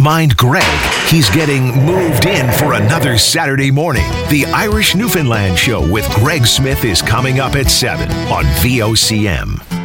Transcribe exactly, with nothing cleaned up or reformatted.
remind Greg he's getting moved in for another Saturday morning. The Irish Newfoundland Show with Greg Smith is coming up at seven on V O C M.